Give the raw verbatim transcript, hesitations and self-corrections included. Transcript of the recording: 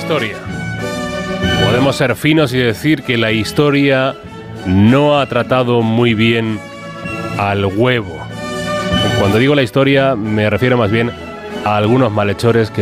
historia. Podemos ser finos y decir que la historia no ha tratado muy bien al huevo. Cuando digo la historia me refiero más bien a algunos malhechores que